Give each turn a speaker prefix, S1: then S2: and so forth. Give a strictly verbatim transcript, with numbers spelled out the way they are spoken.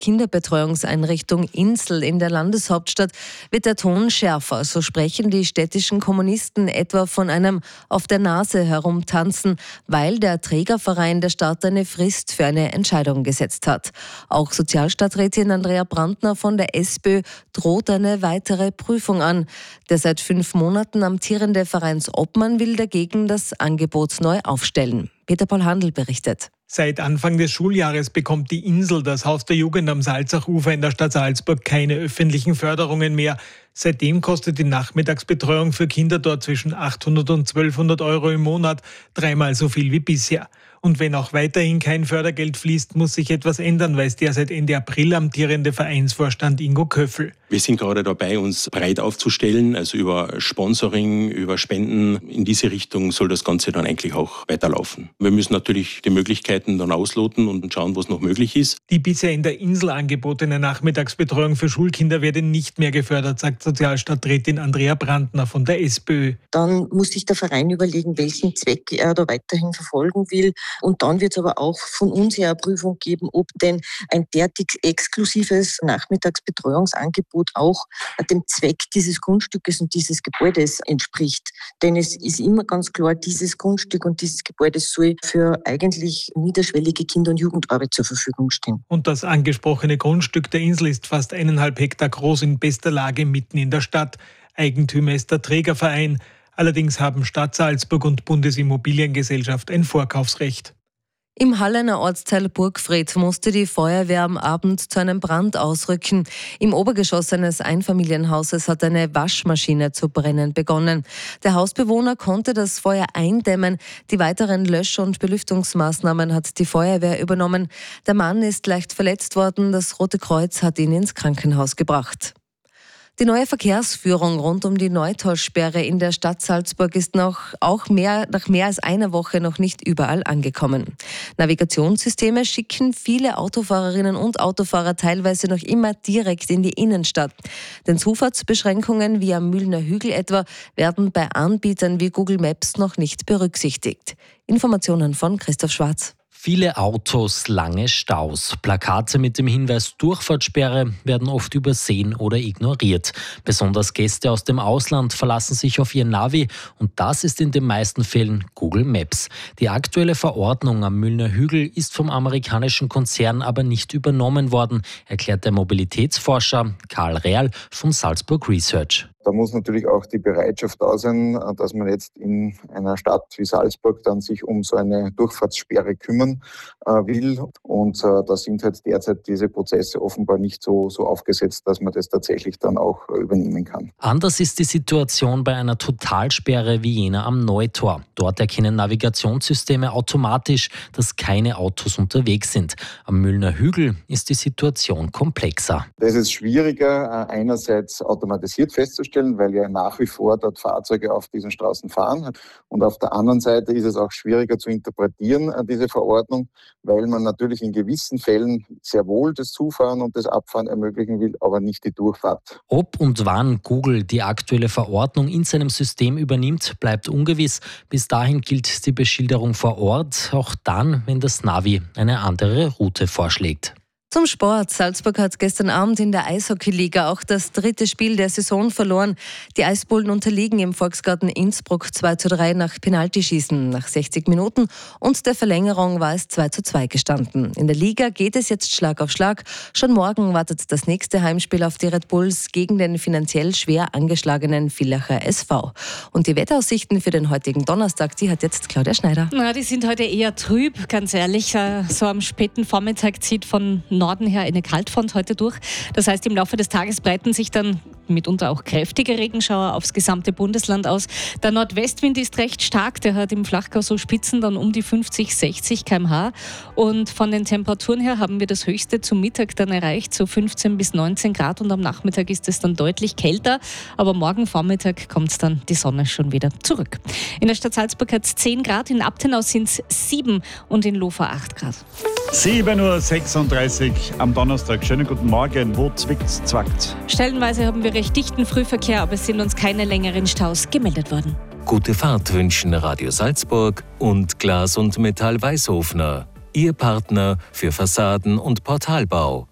S1: Kinderbetreuungseinrichtung Insel in der Landeshauptstadt wird der Ton schärfer. So sprechen die städtischen Kommunisten etwa von einem auf der Nase herumtanzen, weil der Trägerverein der Stadt eine Frist für eine Entscheidung gesetzt hat. Auch Sozialstadträtin Andrea Brandner von der SPÖ droht eine weitere Prüfung an. Der seit fünf Monaten amtierende Vereinsobmann will dagegen das Angebot neu aufstellen. Peter Paul Handl berichtet.
S2: Seit Anfang des Schuljahres bekommt die Insel, das Haus der Jugend am Salzachufer in der Stadt Salzburg, keine öffentlichen Förderungen mehr. Seitdem kostet die Nachmittagsbetreuung für Kinder dort zwischen achthundert und zwölfhundert Euro im Monat, dreimal so viel wie bisher. Und wenn auch weiterhin kein Fördergeld fließt, muss sich etwas ändern, weiß der seit Ende April amtierende Vereinsvorstand Ingo Köffel.
S3: Wir sind gerade dabei, uns breit aufzustellen, also über Sponsoring, über Spenden. In diese Richtung soll das Ganze dann eigentlich auch weiterlaufen. Wir müssen natürlich die Möglichkeiten dann ausloten und schauen, was noch möglich ist.
S2: Die bisher in der Insel angebotene Nachmittagsbetreuung für Schulkinder werde nicht mehr gefördert, sagt Sozialstadträtin Andrea Brandner von der SPÖ.
S4: Dann muss sich der Verein überlegen, welchen Zweck er da weiterhin verfolgen will. Und dann wird es aber auch von uns her eine Prüfung geben, ob denn ein derartig exklusives Nachmittagsbetreuungsangebot auch dem Zweck dieses Grundstückes und dieses Gebäudes entspricht. Denn es ist immer ganz klar, dieses Grundstück und dieses Gebäude soll für eigentlich niederschwellige Kinder- und Jugendarbeit zur Verfügung stehen.
S2: Und das angesprochene Grundstück der Insel ist fast eineinhalb Hektar groß, in bester Lage mitten in der Stadt. Eigentümer ist der Trägerverein. Allerdings haben Stadt Salzburg und Bundesimmobiliengesellschaft ein Vorkaufsrecht.
S1: Im Hallener Ortsteil Burgfried musste die Feuerwehr am Abend zu einem Brand ausrücken. Im Obergeschoss eines Einfamilienhauses hat eine Waschmaschine zu brennen begonnen. Der Hausbewohner konnte das Feuer eindämmen. Die weiteren Lösch- und Belüftungsmaßnahmen hat die Feuerwehr übernommen. Der Mann ist leicht verletzt worden. Das Rote Kreuz hat ihn ins Krankenhaus gebracht. Die neue Verkehrsführung rund um die Neutalsperre in der Stadt Salzburg ist noch auch mehr, nach mehr als einer Woche noch nicht überall angekommen. Navigationssysteme schicken viele Autofahrerinnen und Autofahrer teilweise noch immer direkt in die Innenstadt. Denn Zufahrtsbeschränkungen wie am Mühlner Hügel etwa werden bei Anbietern wie Google Maps noch nicht berücksichtigt. Informationen von Christoph Schwarz.
S5: Viele Autos, lange Staus. Plakate mit dem Hinweis Durchfahrtssperre werden oft übersehen oder ignoriert. Besonders Gäste aus dem Ausland verlassen sich auf ihr Navi und das ist in den meisten Fällen Google Maps. Die aktuelle Verordnung am Mühlner Hügel ist vom amerikanischen Konzern aber nicht übernommen worden, erklärt der Mobilitätsforscher Karl Real von Salzburg Research.
S6: Da muss natürlich auch die Bereitschaft da sein, dass man jetzt in einer Stadt wie Salzburg dann sich um so eine Durchfahrtssperre kümmern äh, will. Und äh, da sind halt derzeit diese Prozesse offenbar nicht so, so aufgesetzt, dass man das tatsächlich dann auch äh, übernehmen kann.
S5: Anders ist die Situation bei einer Totalsperre wie jener am Neutor. Dort erkennen Navigationssysteme automatisch, dass keine Autos unterwegs sind. Am Mühlner Hügel ist die Situation komplexer.
S6: Das ist schwieriger, äh, einerseits automatisiert festzustellen, weil ja nach wie vor dort Fahrzeuge auf diesen Straßen fahren. Und auf der anderen Seite ist es auch schwieriger zu interpretieren, diese Verordnung, weil man natürlich in gewissen Fällen sehr wohl das Zufahren und das Abfahren ermöglichen will, aber nicht die Durchfahrt.
S5: Ob und wann Google die aktuelle Verordnung in seinem System übernimmt, bleibt ungewiss. Bis dahin gilt die Beschilderung vor Ort, auch dann, wenn das Navi eine andere Route vorschlägt.
S1: Zum Sport. Salzburg hat gestern Abend in der Eishockeyliga auch das dritte Spiel der Saison verloren. Die Eisbullen unterliegen im Volksgarten Innsbruck zwei zu drei nach Penaltyschießen nach sechzig Minuten und der Verlängerung war es zwei zu zwei gestanden. In der Liga geht es jetzt Schlag auf Schlag. Schon morgen wartet das nächste Heimspiel auf die Red Bulls gegen den finanziell schwer angeschlagenen Villacher S V. Und die Wetteraussichten für den heutigen Donnerstag, die hat jetzt Claudia Schneider.
S7: Na, die sind heute eher trüb, ganz ehrlich. So am späten Vormittag zieht von Norden her eine Kaltfront heute durch. Das heißt, im Laufe des Tages breiten sich dann mitunter auch kräftige Regenschauer aufs gesamte Bundesland aus. Der Nordwestwind ist recht stark, der hat im Flachgau so Spitzen dann um die fünfzig, sechzig Kilometer pro Stunde. Und von den Temperaturen her haben wir das Höchste zum Mittag dann erreicht, so fünfzehn bis neunzehn Grad und am Nachmittag ist es dann deutlich kälter. Aber morgen Vormittag kommt dann die Sonne schon wieder zurück. In der Stadt Salzburg hat es zehn Grad, in Abtenau sind es sieben und in Lofa acht Grad.
S8: sieben Uhr sechsunddreißig am Donnerstag. Schönen guten Morgen. Wo zwickt's, zwackt's?
S7: Stellenweise haben wir recht dichten Frühverkehr, aber es sind uns keine längeren Staus gemeldet worden.
S9: Gute Fahrt wünschen Radio Salzburg und Glas und Metall Weißhofner. Ihr Partner für Fassaden- und Portalbau.